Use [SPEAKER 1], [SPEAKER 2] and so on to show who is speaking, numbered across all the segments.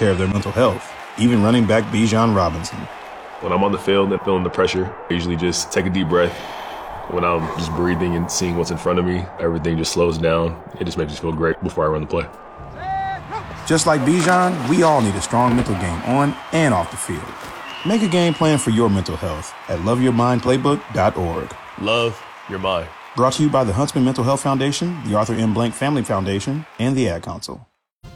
[SPEAKER 1] care of their mental health, even running back Bijan Robinson.
[SPEAKER 2] When I'm on the field and feeling the pressure, I usually just take a deep breath. When I'm just breathing and seeing what's in front of me, everything just slows down. It just makes me feel great before I run the play.
[SPEAKER 1] Just like Bijan, we all need a strong mental game on and off the field. Make a game plan for your mental health at loveyourmindplaybook.org.
[SPEAKER 2] Love your mind.
[SPEAKER 1] Brought to you by the Huntsman Mental Health Foundation, the Arthur M. Blank Family Foundation, and the Ad Council.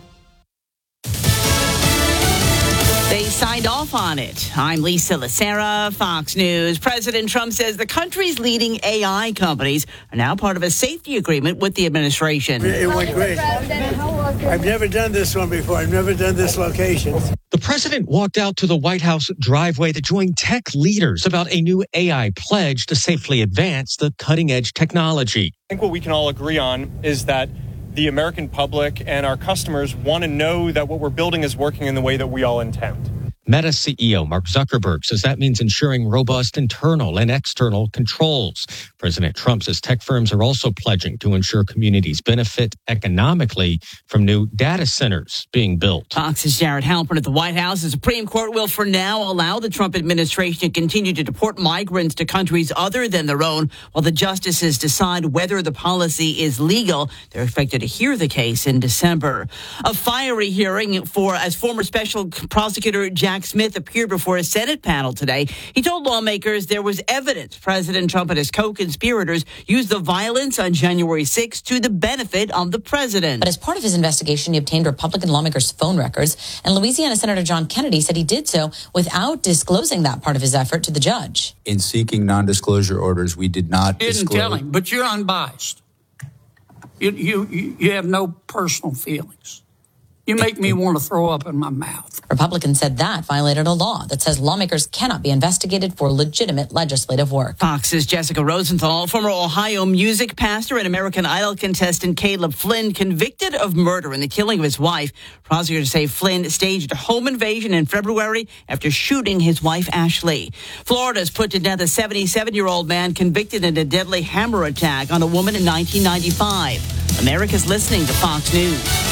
[SPEAKER 3] They signed off on it. I'm Lisa Lacera, Fox News. President Trump says the country's leading AI companies are now part of a safety agreement with the administration.
[SPEAKER 4] It went great. I've never done this one before. I've never done this location.
[SPEAKER 5] The president walked out to the White House driveway to join tech leaders about a new AI pledge to safely advance the cutting-edge technology.
[SPEAKER 6] I think what we can all agree on is that the American public and our customers want to know that what we're building is working in the way that we all intend.
[SPEAKER 5] Meta CEO Mark Zuckerberg says that means ensuring robust internal and external controls. President Trump says tech firms are also pledging to ensure communities benefit economically from new data centers being built.
[SPEAKER 3] Fox's Jared Halpern at the White House. The Supreme Court will for now allow the Trump administration to continue to deport migrants to countries other than their own while the justices decide whether the policy is legal. They're expected to hear the case in December. A fiery hearing as former special prosecutor Jack Smith appeared before a Senate panel today. He told lawmakers there was evidence President Trump and his co-conspirators used the violence on January 6th to the benefit of the president.
[SPEAKER 7] But as part of his investigation, he obtained Republican lawmakers' phone records, and Louisiana Senator John Kennedy said he did so without disclosing that part of his effort to the judge.
[SPEAKER 8] In seeking non-disclosure orders, we did not
[SPEAKER 9] disclose. Didn't tell him, but you're unbiased. You have no personal feelings. You make me want to throw up in my mouth.
[SPEAKER 7] Republicans said that violated a law that says lawmakers cannot be investigated for legitimate legislative work.
[SPEAKER 3] Fox's Jessica Rosenthal, former Ohio music pastor and American Idol contestant Caleb Flynn, convicted of murder in the killing of his wife. Prosecutors say Flynn staged a home invasion in February after shooting his wife, Ashley. Florida's put to death a 77-year-old man convicted in a deadly hammer attack on a woman in 1995. America's listening to Fox News.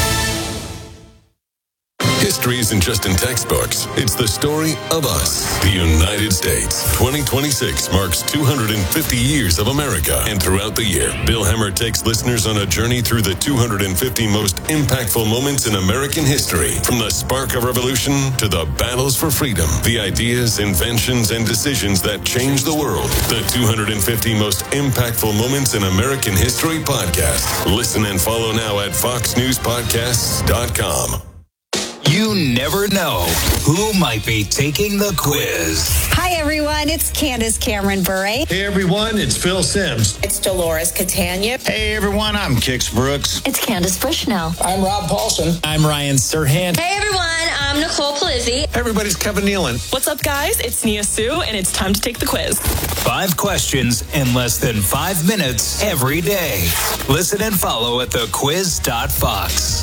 [SPEAKER 10] History isn't just in textbooks. It's the story of us, the United States. 2026 marks 250 years of America. And throughout the year, Bill Hemmer takes listeners on a journey through the 250 most impactful moments in American history. From the spark of revolution to the battles for freedom, the ideas, inventions, and decisions that changed the world. The 250 most impactful moments in American history podcast. Listen and follow now at foxnewspodcasts.com.
[SPEAKER 11] You never know who might be taking the quiz.
[SPEAKER 12] Hi, everyone. It's Candace Cameron Bure.
[SPEAKER 13] Hey, everyone. It's Phil Sims.
[SPEAKER 14] It's Dolores Catania.
[SPEAKER 15] Hey, everyone. I'm Kix Brooks.
[SPEAKER 16] It's Candace Bushnell.
[SPEAKER 17] I'm Rob Paulson.
[SPEAKER 18] I'm Ryan Serhant.
[SPEAKER 19] Hey, everyone. I'm Nicole Palizzi.
[SPEAKER 20] Hey, everybody's Kevin Nealon.
[SPEAKER 21] What's up, guys? It's Nia Sue, and it's time to take the quiz.
[SPEAKER 11] 5 questions in less than 5 minutes every day. Listen and follow at thequiz.fox.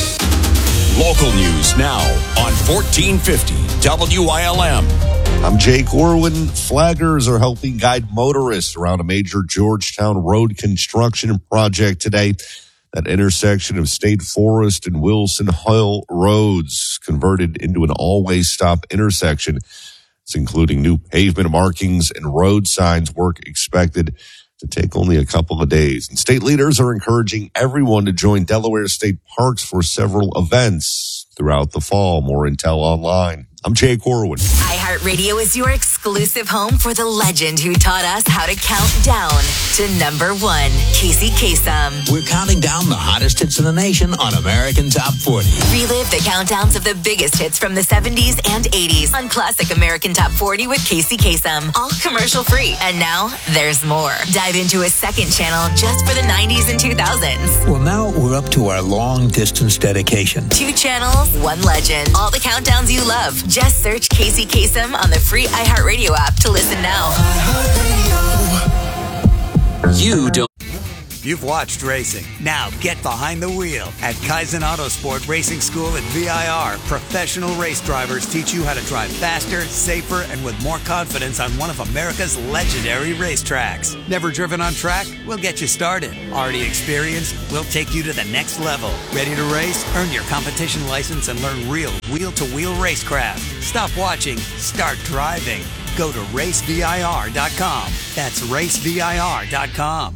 [SPEAKER 22] Local news now on 1450 WILM.
[SPEAKER 23] I'm Jake Orwin. Flaggers are helping guide motorists around a major Georgetown road construction project today. That intersection of State Forest and Wilson Hill roads converted into an all-way stop intersection. It's including new pavement markings and road signs. Work expected to take only a couple of days. And state leaders are encouraging everyone to join Delaware State Parks for several events throughout the fall. More intel online. I'm Jay Corwin.
[SPEAKER 24] iHeartRadio is your exclusive home for the legend who taught us how to count down to number 1, Casey Kasem.
[SPEAKER 11] We're counting down the hottest hits in the nation on American Top 40.
[SPEAKER 24] Relive the countdowns of the biggest hits from the 70s and 80s on Classic American Top 40 with Casey Kasem. All commercial free. And now there's more. Dive into a second channel just for the 90s and 2000s.
[SPEAKER 11] Well, now we're up to our long distance dedication.
[SPEAKER 24] 2 channels, 1 legend. All the countdowns you love. Just search Casey Kasem on the free iHeartRadio app to listen now.
[SPEAKER 11] You don't.
[SPEAKER 14] You've watched racing. Now get behind the wheel. At Kaizen Autosport Racing School at VIR, professional race drivers teach you how to drive faster, safer, and with more confidence on one of America's legendary racetracks. Never driven on track? We'll get you started. Already experienced? We'll take you to the next level. Ready to race? Earn your competition license and learn real wheel-to-wheel racecraft. Stop watching. Start driving. Go to racevir.com. That's racevir.com.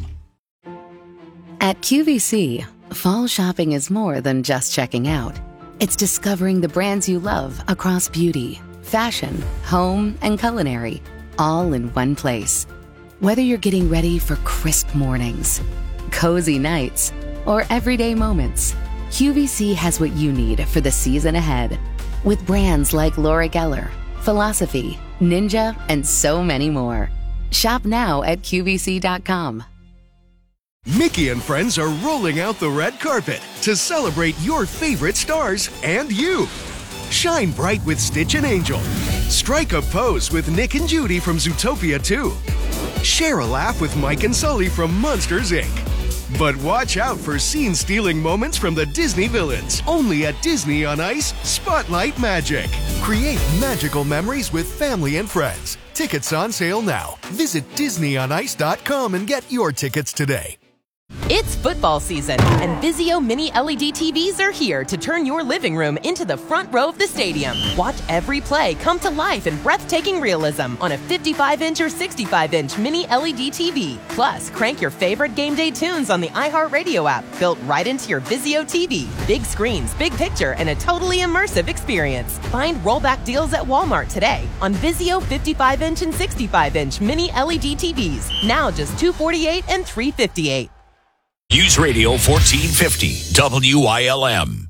[SPEAKER 16] At QVC, fall shopping is more than just checking out. It's discovering the brands you love across beauty, fashion, home, and culinary, all in one place. Whether you're getting ready for crisp mornings, cozy nights, or everyday moments, QVC has what you need for the season ahead. With brands like Laura Geller, Philosophy, Ninja, and so many more. Shop now at QVC.com.
[SPEAKER 17] Mickey and friends are rolling out the red carpet to celebrate your favorite stars and you. Shine bright with Stitch and Angel. Strike a pose with Nick and Judy from Zootopia 2. Share a laugh with Mike and Sully from Monsters, Inc. But watch out for scene-stealing moments from the Disney villains. Only at Disney on Ice Spotlight Magic. Create magical memories with family and friends. Tickets on sale now. Visit DisneyOnIce.com and get your tickets today.
[SPEAKER 18] It's football season, and Vizio Mini LED TVs are here to turn your living room into the front row of the stadium. Watch every play come to life in breathtaking realism on a 55-inch or 65-inch Mini LED TV. Plus, crank your favorite game day tunes on the iHeartRadio app, built right into your Vizio TV. Big screens, big picture, and a totally immersive experience. Find rollback deals at Walmart today on Vizio 55-inch and 65-inch Mini LED TVs. Now just $248 and $358.
[SPEAKER 22] News Radio 1450 WILM.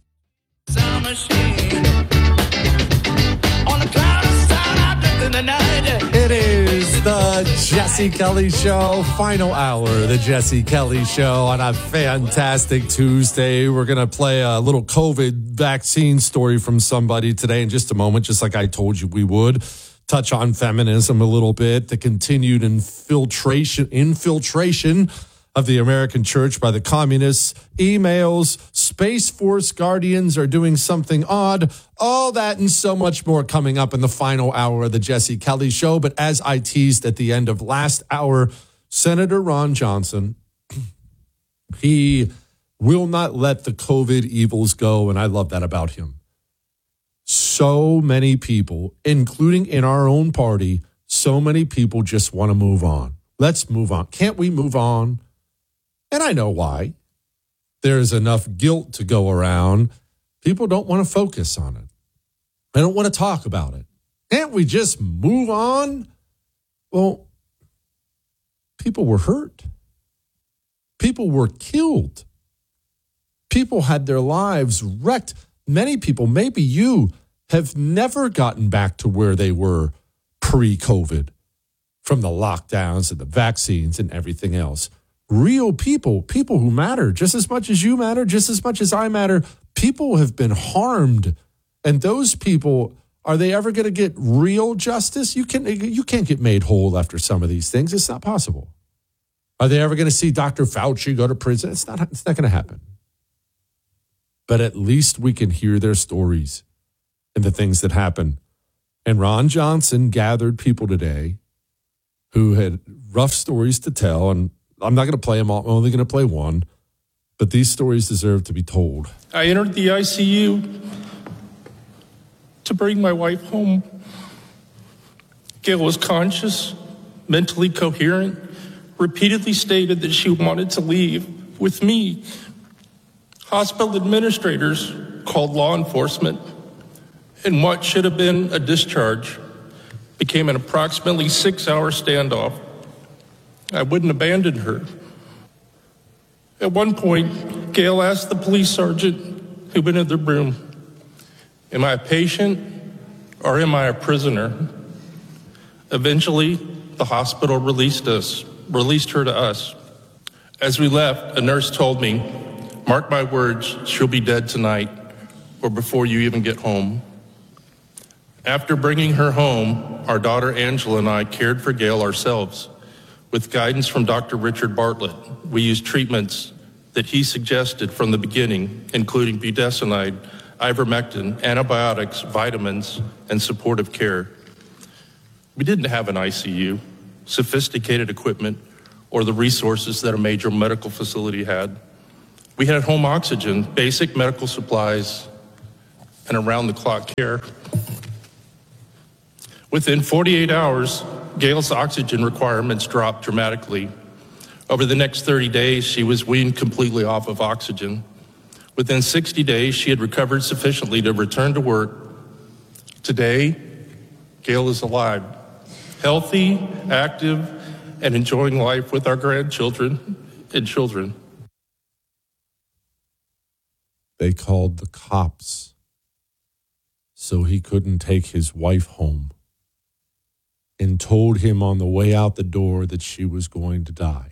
[SPEAKER 20] It is the Jesse Kelly Show, final hour of the Jesse Kelly Show on a fantastic Tuesday. We're going to play a little COVID vaccine story from somebody today in just a moment, just like I told you we would. Touch on feminism a little bit, the continued infiltration of the American church by the communists, emails, Space Force guardians are doing something odd, all that and so much more coming up in the final hour of the Jesse Kelly Show. But as I teased at the end of last hour, Senator Ron Johnson, he will not let the COVID evils go, and I love that about him. So many people, including in our own party, so many people just want to move on. Let's move on. Can't we move on? And I know why. There's enough guilt to go around. People don't want to focus on it. They don't want to talk about it. Can't we just move on? Well, people were hurt. People were killed. People had their lives wrecked. Many people, maybe you, have never gotten back to where they were pre-COVID from the lockdowns and the vaccines and everything else. Real people who matter just as much as you matter, just as much as I matter. People have been harmed. And those people, are they ever going to get real justice? You can't get made whole after some of these things. It's not possible. Are they ever going to see Dr. Fauci go to prison? It's not going to happen. But at least we can hear their stories and the things that happen. And Ron Johnson gathered people today who had rough stories to tell, and I'm not going to play them all. I'm only going to play one. But these stories deserve to be told.
[SPEAKER 25] I entered the ICU to bring my wife home. Gail was conscious, mentally coherent, repeatedly stated that she wanted to leave with me. Hospital administrators called law enforcement, and what should have been a discharge became an approximately 6-hour standoff. I wouldn't abandon her. At one point, Gail asked the police sergeant who went in the room, "Am I a patient or am I a prisoner?" Eventually, the hospital released her to us. As we left, a nurse told me, "Mark my words, she'll be dead tonight or before you even get home." After bringing her home, our daughter Angela and I cared for Gail ourselves. With guidance from Dr. Richard Bartlett, we used treatments that he suggested from the beginning, including budesonide, ivermectin, antibiotics, vitamins, and supportive care. We didn't have an ICU, sophisticated equipment, or the resources that a major medical facility had. We had home oxygen, basic medical supplies, and around-the-clock care. Within 48 hours, Gail's oxygen requirements dropped dramatically. Over the next 30 days, she was weaned completely off of oxygen. Within 60 days, she had recovered sufficiently to return to work. Today, Gail is alive, healthy, active, and enjoying life with our grandchildren and children.
[SPEAKER 20] They called the cops so he couldn't take his wife home and told him on the way out the door that she was going to die.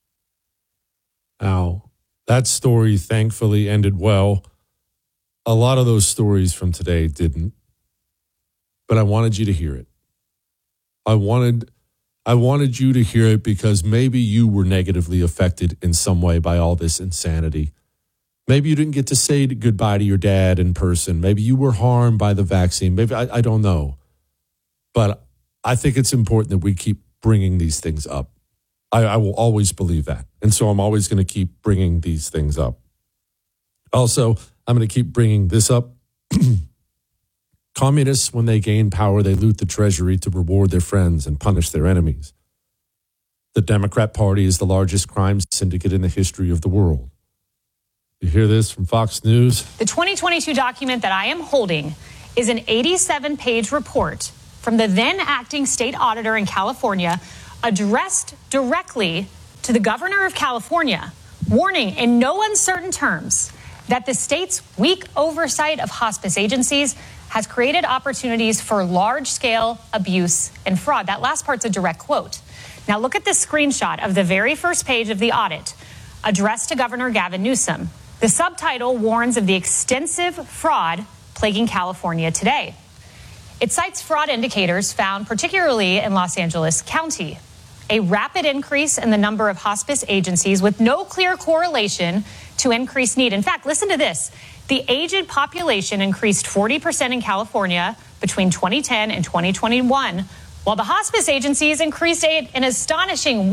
[SPEAKER 20] Now, that story thankfully ended well. A lot of those stories from today didn't, but I wanted you to hear it. I wanted you to hear it because maybe you were negatively affected in some way by all this insanity. Maybe you didn't get to say goodbye to your dad in person. Maybe you were harmed by the vaccine. Maybe, I don't know. But I think it's important that we keep bringing these things up. I will always believe that. And so I'm always going to keep bringing these things up. Also, I'm going to keep bringing this up. Communists, when they gain power, they loot the treasury to reward their friends and punish their enemies. The Democrat Party is the largest crime syndicate in the history of the world. You hear this from Fox News?
[SPEAKER 1] The 2022 document that I am holding is an 87-page report from the then acting state auditor in California, addressed directly to the governor of California, warning in no uncertain terms that the state's weak oversight of hospice agencies has created opportunities for large-scale abuse and fraud. That last part's a direct quote. Now look at this screenshot of the very first page of the audit, addressed to Governor Gavin Newsom. The subtitle warns of the extensive fraud plaguing California today. It cites fraud indicators found particularly in Los Angeles County, a rapid increase in the number of hospice agencies with no clear correlation to increased need. In fact, listen to this. The aged population increased 40% in California between 2010 and 2021, while the hospice agencies increased an astonishing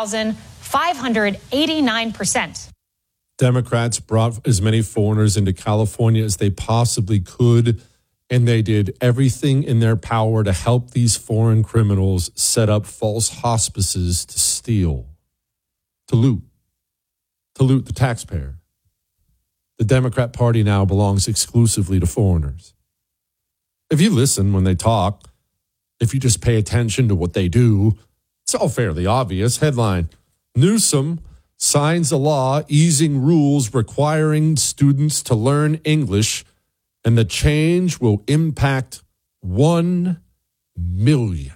[SPEAKER 1] 1,589%.
[SPEAKER 20] Democrats brought as many foreigners into California as they possibly could, and they did everything in their power to help these foreign criminals set up false hospices to steal, to loot the taxpayer. The Democrat Party now belongs exclusively to foreigners. If you listen when they talk, if you just pay attention to what they do, it's all fairly obvious. Headline, Newsom signs a law easing rules requiring students to learn English, and the change will impact 1 million.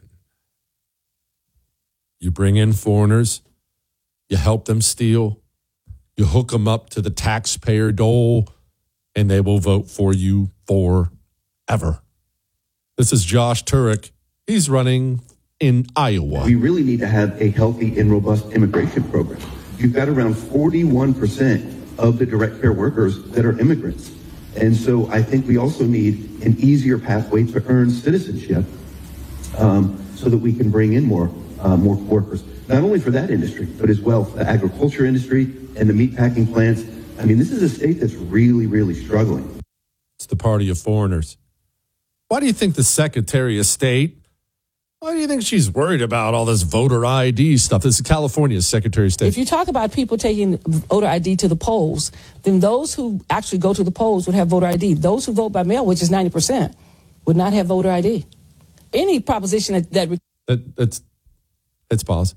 [SPEAKER 20] You bring in foreigners, you help them steal, you hook them up to the taxpayer dole, and they will vote for you forever. This is Josh Turek. He's running in Iowa.
[SPEAKER 2] We really need to have a healthy and robust immigration program. You've got around 41% of the direct care workers that are immigrants. And so I think we also need an easier pathway to earn citizenship so that we can bring in more workers, not only for that industry, but as well for the agriculture industry and the meatpacking plants. I mean, this is a state that's really, really struggling.
[SPEAKER 20] It's the party of foreigners. Why do you think the Secretary of State, why do you think she's worried about all this voter ID stuff? This is California's Secretary of State.
[SPEAKER 4] If you talk about people taking voter ID to the polls, then those who actually go to the polls would have voter ID. Those who vote by mail, which is 90%, would not have voter ID. Any proposition
[SPEAKER 20] Let's pause.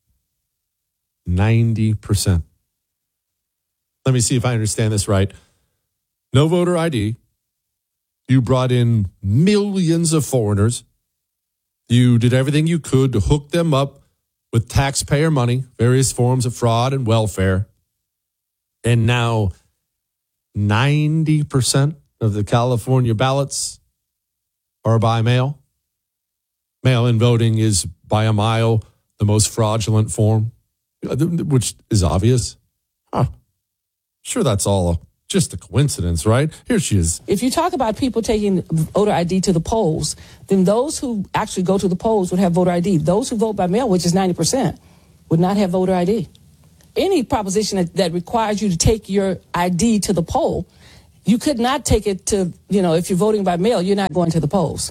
[SPEAKER 20] 90%. Let me see if I understand this right. No voter ID. You brought in millions of foreigners. You did everything you could to hook them up with taxpayer money, various forms of fraud and welfare. And now 90% of the California ballots are by mail. Mail-in voting is by a mile the most fraudulent form, which is obvious. Sure, that's all just a coincidence, right? Here she is.
[SPEAKER 4] If you talk about people taking voter ID to the polls, then those who actually go to the polls would have voter ID. Those who vote by mail, which is 90%, would not have voter ID. Any proposition that requires you to take your ID to the poll, you could not take it to, if you're voting by mail, you're not going to the polls.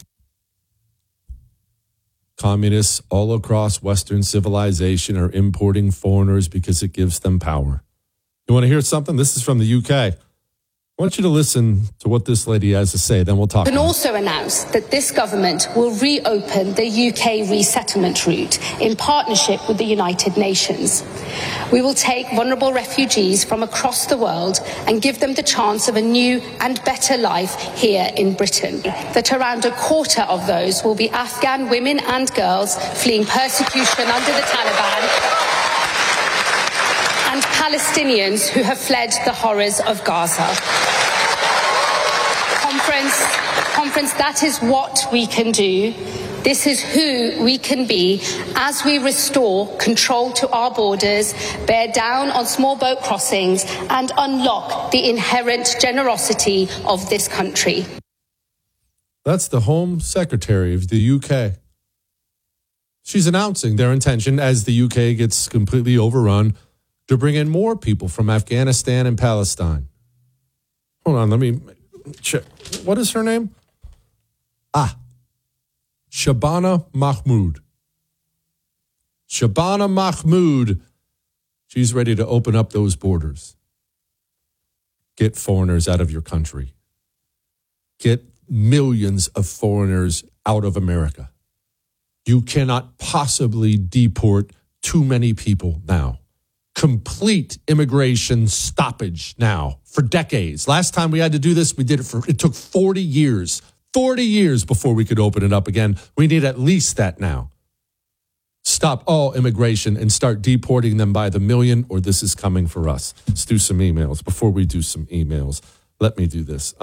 [SPEAKER 20] Communists all across Western civilization are importing foreigners because it gives them power. You want to hear something? This is from the UK. I want you to listen to what this lady has to say, then we'll talk.
[SPEAKER 5] And also announced that this government will reopen the UK resettlement route in partnership with the United Nations. We will take vulnerable refugees from across the world and give them the chance of a new and better life here in Britain. That around a quarter of those will be Afghan women and girls fleeing persecution under the Taliban, and Palestinians who have fled the horrors of Gaza. Conference, that is what we can do. This is who we can be as we restore control to our borders, bear down on small boat crossings, and unlock the inherent generosity of this country.
[SPEAKER 20] That's the Home Secretary of the UK. She's announcing their intention, as the UK gets completely overrun, to bring in more people from Afghanistan and Palestine. Hold on, let me check. What is her name? Shabana Mahmood. Shabana Mahmood. She's ready to open up those borders. Get foreigners out of your country. Get millions of foreigners out of America. You cannot possibly deport too many people now. Complete immigration stoppage now for decades. Last time we had to do this, it took 40 years. 40 years before we could open it up again. We need at least that now. Stop all immigration and start deporting them by the million, or this is coming for us. Let's do some emails. Before we do some emails, let me do this.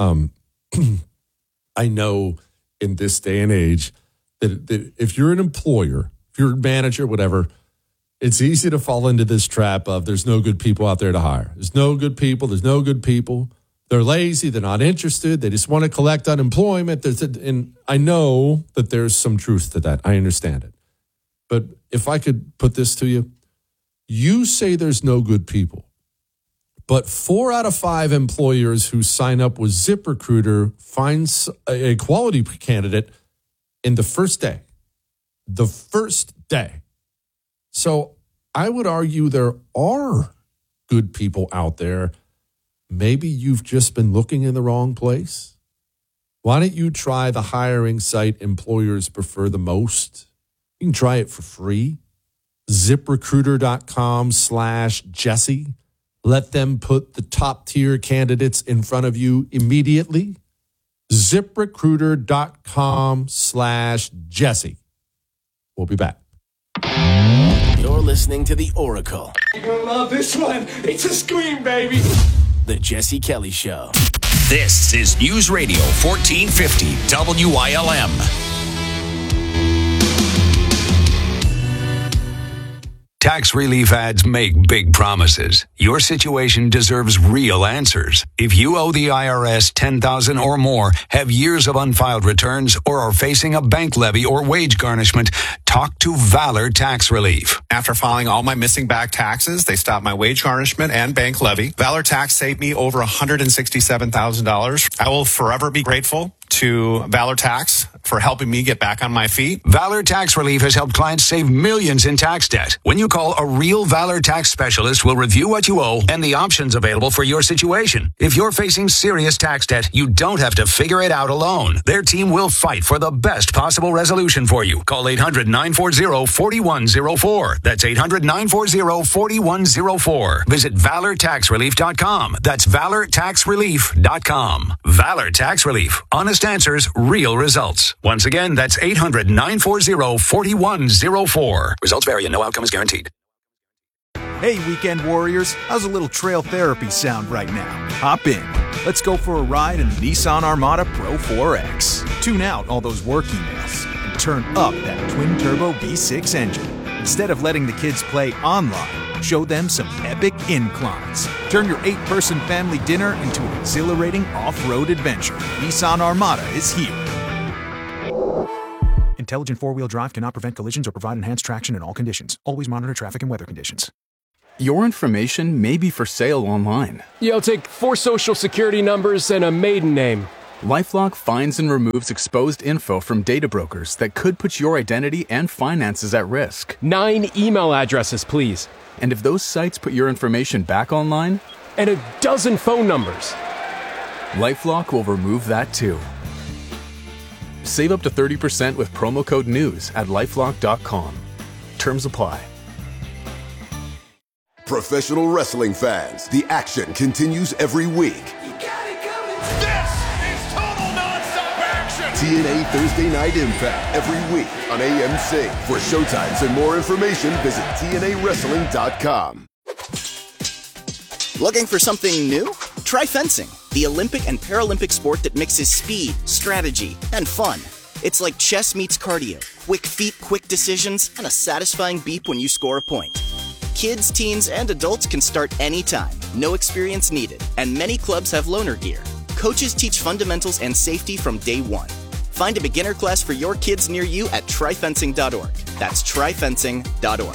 [SPEAKER 20] I know in this day and age that if you're an employer, if you're a manager, whatever, it's easy to fall into this trap of there's no good people out there to hire. There's no good people. There's no good people. They're lazy. They're not interested. They just want to collect unemployment. And I know that there's some truth to that. I understand it. But if I could put this to you, you say there's no good people, but 4 out of 5 employers who sign up with ZipRecruiter finds a quality candidate in the first day. The first day. So I would argue there are good people out there. Maybe you've just been looking in the wrong place. Why don't you try the hiring site employers prefer the most? You can try it for free. ZipRecruiter.com/Jesse. Let them put the top tier candidates in front of you immediately. ZipRecruiter.com/Jesse. We'll be back.
[SPEAKER 6] You're listening to The Oracle.
[SPEAKER 7] You're going to love this one. It's a scream, baby.
[SPEAKER 6] The Jesse Kelly Show.
[SPEAKER 22] This is News Radio 1450 WILM. Tax relief ads make big promises. Your situation deserves real answers. If you owe the IRS $10,000 or more, have years of unfiled returns, or are facing a bank levy or wage garnishment, talk to Valor Tax Relief.
[SPEAKER 8] After filing all my missing back taxes, they stopped my wage garnishment and bank levy. Valor Tax saved me over $167,000. I will forever be grateful to Valor Tax for helping me get back on my feet.
[SPEAKER 22] Valor Tax Relief has helped clients save millions in tax debt. When you call, a real Valor Tax specialist will review what you owe and the options available for your situation. If you're facing serious tax debt, you don't have to figure it out alone. Their team will fight for the best possible resolution for you. Call 800-940-4104. That's 800-940-4104. Visit ValorTaxRelief.com. That's ValorTaxRelief.com. Valor Tax Relief. Honest answers, real results. Once again, that's 800-940-4104. Results vary and no outcome is guaranteed.
[SPEAKER 9] Hey, weekend warriors, how's a little trail therapy sound right now? Hop in. Let's go for a ride in the Nissan Armada Pro 4X. Tune out all those work emails and turn up that twin-turbo V6 engine. Instead of letting the kids play online, show them some epic inclines. Turn your 8-person family dinner into an exhilarating off-road adventure. Nissan Armada is here. Intelligent four-wheel drive cannot prevent collisions or provide enhanced traction in all conditions. Always monitor traffic and weather conditions.
[SPEAKER 3] Your information may be for sale online.
[SPEAKER 10] Yo, take 4 social security numbers and a maiden name.
[SPEAKER 3] LifeLock finds and removes exposed info from data brokers that could put your identity and finances at risk.
[SPEAKER 10] 9 email addresses, please.
[SPEAKER 3] And if those sites put your information back online?
[SPEAKER 10] And a dozen phone numbers.
[SPEAKER 3] LifeLock will remove that too. Save up to 30% with promo code NEWS at LifeLock.com. Terms apply.
[SPEAKER 12] Professional wrestling fans, the action continues every week. TNA Thursday Night Impact every week on AMC. For showtimes and more information, visit TNAWrestling.com.
[SPEAKER 13] Looking for something new? Try fencing, the Olympic and Paralympic sport that mixes speed, strategy, and fun. It's like chess meets cardio. Quick feet, quick decisions, and a satisfying beep when you score a point. Kids, teens, and adults can start anytime. No experience needed. And many clubs have loaner gear. Coaches teach fundamentals and safety from day one. Find a beginner class for your kids near you at tryfencing.org. That's tryfencing.org.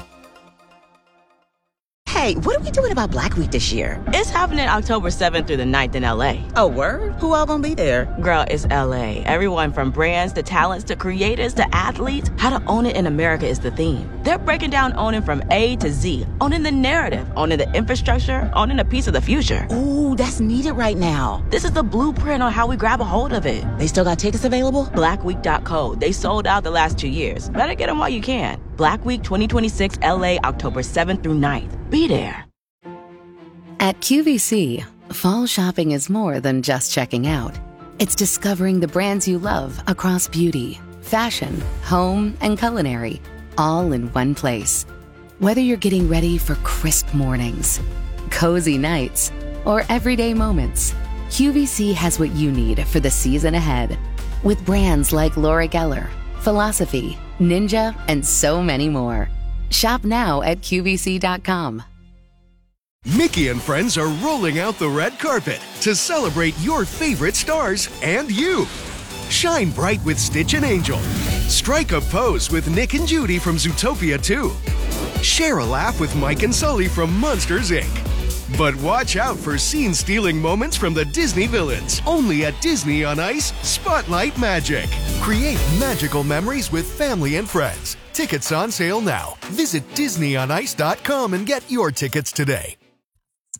[SPEAKER 15] Hey, what are we doing about Black Week this year?
[SPEAKER 26] It's happening October 7th through the 9th in LA.
[SPEAKER 15] Oh, word? Who all gonna be there?
[SPEAKER 26] Girl, it's LA. Everyone from brands to talents to creators to athletes. How to own it in America is the theme. They're breaking down owning from A to Z. Owning the narrative, owning the infrastructure, owning a piece of the future.
[SPEAKER 15] Ooh, that's needed right now.
[SPEAKER 26] This is the blueprint on how we grab a hold of it.
[SPEAKER 15] They still got tickets available?
[SPEAKER 26] Blackweek.co. They sold out the last 2 years. Better get them while you can. Black Week 2026 LA, October 7th through 9th. Be there.
[SPEAKER 16] At QVC, fall shopping is more than just checking out. It's discovering the brands you love across beauty, fashion, home, and culinary, all in one place. Whether you're getting ready for crisp mornings, cozy nights, or everyday moments, QVC has what you need for the season ahead. With brands like Laura Geller, Philosophy, Ninja, and so many more. Shop now at QVC.com.
[SPEAKER 17] Mickey and friends are rolling out the red carpet to celebrate your favorite stars and you. Shine bright with Stitch and Angel. Strike a pose with Nick and Judy from Zootopia 2. Share a laugh with Mike and Sully from Monsters, Inc. But watch out for scene-stealing moments from the Disney villains. Only at Disney on Ice Spotlight Magic. Create magical memories with family and friends. Tickets on sale now. Visit DisneyOnIce.com and get your tickets today.